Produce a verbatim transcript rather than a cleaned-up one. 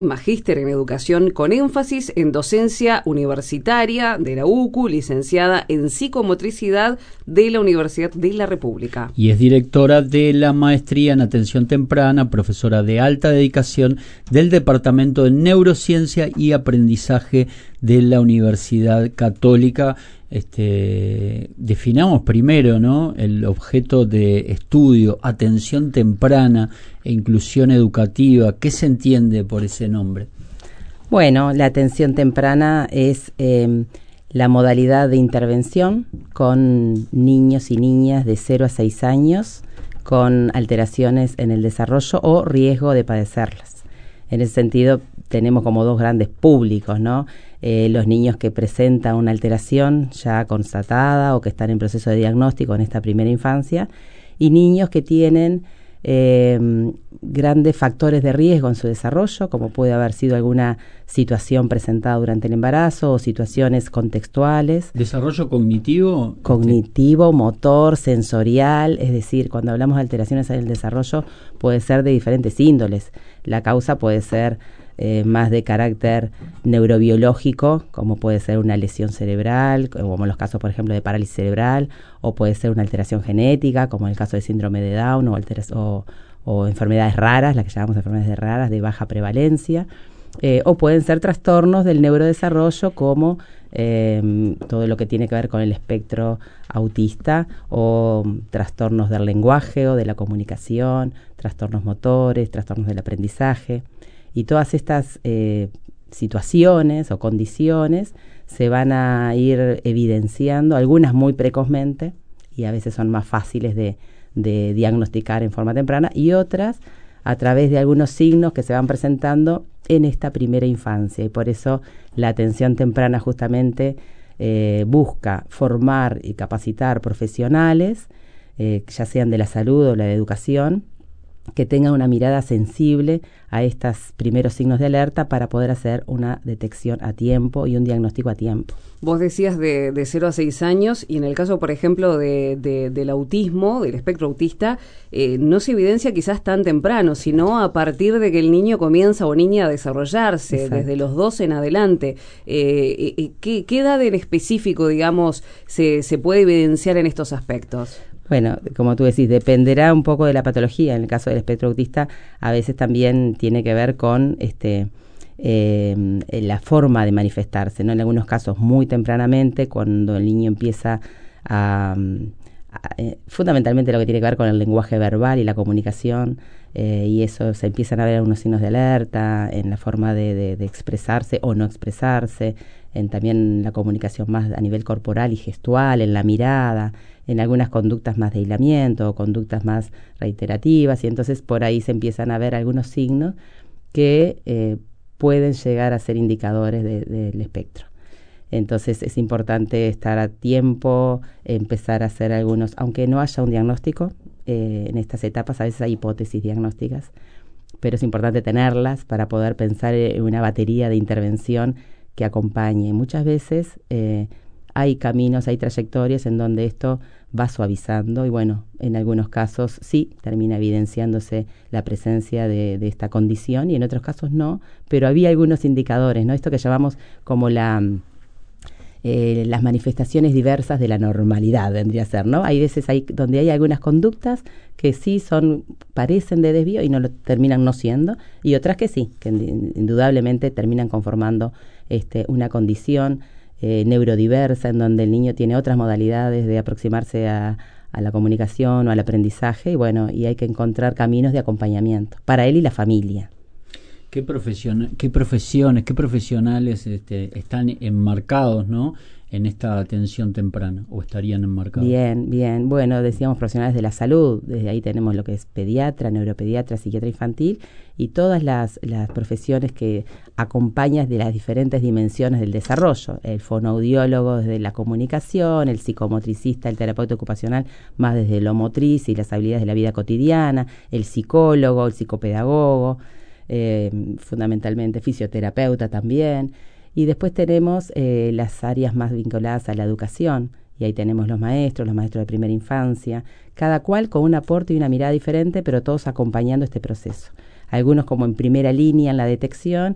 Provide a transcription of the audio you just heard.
Magíster en Educación con énfasis en docencia universitaria de la U C U, licenciada en Psicomotricidad de la Universidad de la República. Y es directora de la Maestría en Atención Temprana, profesora de alta dedicación del Departamento de Neurociencia y Aprendizaje de la Universidad Católica. Este, definamos primero, ¿no?, el objeto de estudio, atención temprana e inclusión educativa. ¿Qué se entiende por ese nombre? Bueno, la atención temprana es eh, la modalidad de intervención con niños y niñas de cero a seis años con alteraciones en el desarrollo o riesgo de padecerlas. En ese sentido, tenemos como dos grandes públicos, ¿no? Eh, los niños que presentan una alteración ya constatada o que están en proceso de diagnóstico en esta primera infancia, y niños que tienen eh, grandes factores de riesgo en su desarrollo, como puede haber sido alguna situación presentada durante el embarazo o situaciones contextuales. ¿Desarrollo cognitivo? Cognitivo, motor, sensorial, es decir, cuando hablamos de alteraciones en el desarrollo puede ser de diferentes índoles. La causa puede ser Eh, más de carácter neurobiológico, como puede ser una lesión cerebral, como en los casos, por ejemplo, de parálisis cerebral, o puede ser una alteración genética, como en el caso del síndrome de Down, o, o, o enfermedades raras, las que llamamos enfermedades raras de baja prevalencia, eh, o pueden ser trastornos del neurodesarrollo, como eh, todo lo que tiene que ver con el espectro autista, o trastornos del lenguaje o de la comunicación, trastornos motores, trastornos del aprendizaje. Y todas estas eh, situaciones o condiciones se van a ir evidenciando, algunas muy precozmente, y a veces son más fáciles de, de diagnosticar en forma temprana, y otras a través de algunos signos que se van presentando en esta primera infancia. Y por eso la atención temprana justamente eh, busca formar y capacitar profesionales, eh, ya sean de la salud o la de educación, que tengan una mirada sensible a estos primeros signos de alerta para poder hacer una detección a tiempo y un diagnóstico a tiempo. Vos decías de, de cero a seis años, y en el caso, por ejemplo, de, de, del autismo, del espectro autista, eh, no se evidencia quizás tan temprano, sino a partir de que el niño comienza o niña a desarrollarse. Exacto. Desde los doce en adelante. Eh, eh, ¿qué, ¿Qué edad en específico, digamos, se, se puede evidenciar en estos aspectos? Bueno, como tú decís, dependerá un poco de la patología. En el caso del espectro autista, a veces también tiene que ver con este eh, la forma de manifestarse, ¿no? En algunos casos muy tempranamente, cuando el niño empieza a, a eh, fundamentalmente lo que tiene que ver con el lenguaje verbal y la comunicación, eh, y eso se empiezan a ver algunos signos de alerta en la forma de, de, de expresarse o no expresarse, en también la comunicación más a nivel corporal y gestual, en la mirada, en algunas conductas más de aislamiento o conductas más reiterativas, y entonces por ahí se empiezan a ver algunos signos que eh, pueden llegar a ser indicadores de, de, del espectro. Entonces es importante estar a tiempo, empezar a hacer algunos, aunque no haya un diagnóstico, eh, en estas etapas a veces hay hipótesis diagnósticas, pero es importante tenerlas para poder pensar en una batería de intervención que acompañe. Muchas veces eh, hay caminos, hay trayectorias en donde esto va suavizando y bueno, en algunos casos sí termina evidenciándose la presencia de, de esta condición, y en otros casos no, pero había algunos indicadores, ¿no? Esto que llamamos como la eh, las manifestaciones diversas de la normalidad, vendría a ser, ¿no? Hay veces hay, donde hay algunas conductas que sí son, parecen de desvío y no lo terminan no siendo, y otras que sí, que indudablemente terminan conformando este, una condición Eh, neurodiversa, en donde el niño tiene otras modalidades de aproximarse a, a la comunicación o al aprendizaje, y bueno, y hay que encontrar caminos de acompañamiento para él y la familia. ¿Qué, profesión, qué profesiones, qué profesionales este, están enmarcados, ¿no?, en esta atención temprana, o estarían enmarcados? Bien, bien. Bueno, decíamos profesionales de la salud, desde ahí tenemos lo que es pediatra, neuropediatra, psiquiatra infantil, y todas las, las profesiones que acompañan de las diferentes dimensiones del desarrollo. El fonoaudiólogo desde la comunicación, el psicomotricista, el terapeuta ocupacional más desde lo motriz y las habilidades de la vida cotidiana, el psicólogo, el psicopedagogo, eh, fundamentalmente fisioterapeuta también. Y después tenemos eh, las áreas más vinculadas a la educación, y ahí tenemos los maestros, los maestros de primera infancia, cada cual con un aporte y una mirada diferente, pero todos acompañando este proceso. Algunos como en primera línea en la detección